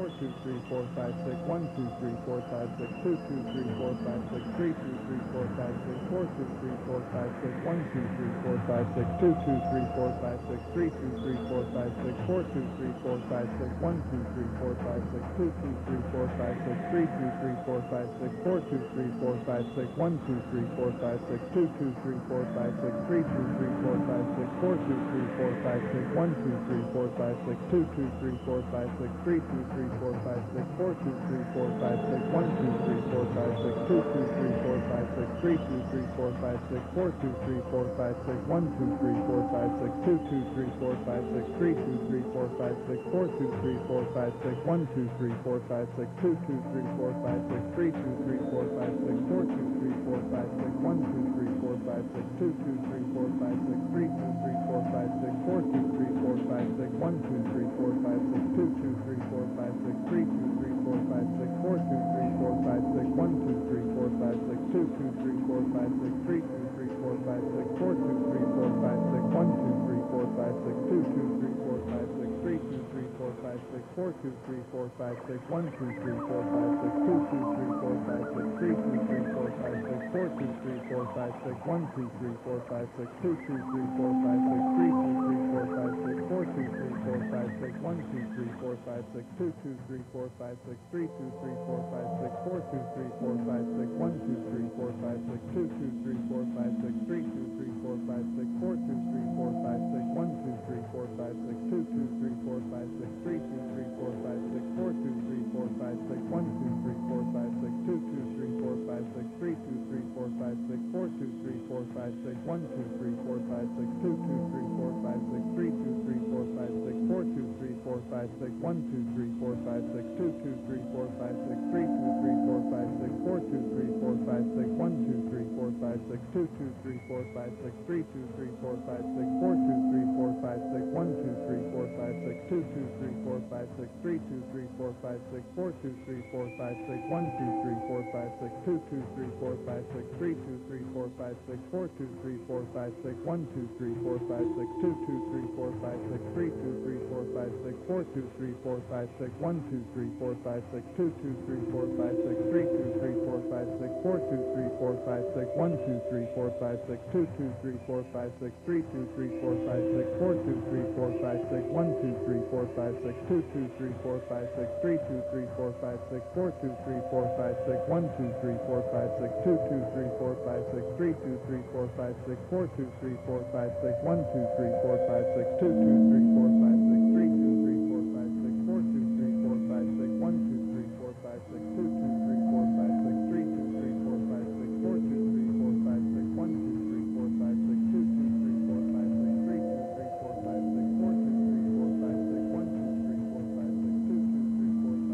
4 2 3 4 5 6 1 2 3 4 5 6 2 2 3 4 5 6 3 2 3 4 5 6 4 2 3 4 5 6 1 2 3 4 5 6 2 2 3 4 5 6 3 2 3 4 5 6 4 2 3 4 5 6 1 2 3 4 5 6 2 2 3 4 5 6 3 2 3 4 5 6 4 2 3 4 5 6 1 2 3 4 5 6 2 2 3 4 5 6 3 2 3 4 5 6 4 2 3 4 5 6 1 2 3 4 5 6 2 2 3 4 5 6 3 2 3 4 5 6 4 2 3 4 5 6 1 2 3 4 5 6 2 2 3 4 5 6 3 2 3 4 5 6 4 2 3 4 5 6 1 2 3 4 5 6 2 2 3 4 5 6 3 2 3 4 5 6 4 2 3 4 5 6 1 2 3 4 5 6 2 2 3 4 5 6 3 2 3 4 5 6 4 2 3 4 5 6 1 2 3 4 5 6 2 2 3 4 5 6 3 2 3 4 5 6 4 2 3 4 5 6 1 2 3 4 5 6 2 2 3 4 5 6 3 2 3 4 5 6 4 2 3 4 5 6 1 2 3 4 5 6 2 2 3 4 5 6 3 2 3 4 5 6 4 2 3 4 5 6 1 2 3 4 5 6 2 2 3 4 5 6 3 2 3 4 5 6 4 2 3 4 5 6 1 2 3 4 5 6 2 2 3 4 5 6 3 2 3 4 5 6 4 2 3 4 5 6 1 2 3 4 5 6 2 2 3 4 5 6 3 2 3 4 5 6 4 2 3 4 5 6 1 2 3 4 5 6 2 2 3 4 5 6 3 2 3 4 5 6 4 2 3 4 5 6 1 2 3 4 5 6 2 2 3 4 5 6 3 2 3 4 5 6 4 2 3 4 5 6 1 2 3 4 5 6 2 2 3 4 5 6 3 2 3 4 5 6 4 2 3 4 5 6 1 2 3 4 5 6 2 2 3 4 5 6 3 2 3 4 5 6 4 2 3 4 5 6 1 2 3 4 5 6 2 2 3 4 5 6 3 2 3 4 5 6 4 2 3 4 5 6 1 2 3 4 5 6 2 2 3 4 5 6 3 2 3 4 5 6 4 2 3 4 5 6 1 2 3 4 5 6 2 2 3 4 5 6 3 2 3 4 5 6 4 2 3 4 5 6 1 2 3 4 5 6 2 2 3 4 5 6 3 2 3 4 5 6 4 2 3 4 5 6 1 2 3 4 5 6 2 2 3 4 5 6 3 2 3 4 5 6 4 2 3 4 5 6 1 2 3 4 5 6 2 2 3 4 5 6 3 2 3 4 5 6 4 2 3 4 5 6 1 2 3 4 5 6 2 2 3 4 5 6 3 2 3 4 5 6 4 2 3 4 5 6 1 2 3 4 5 6 2 2 3 4 5 6 3 2 3 4 5 6 4 2 3 4 5 6 1 2 3 4 5 6 2 2 3 4 5 6 3 2 3 4 5 6 4 2 3 4 5 6 1 2 3 4 5 6 2 2 3 4 5 6 3 2 3 4 5 6 4 2 3 4 5 6 1 2 3 4 5 6 2 2 3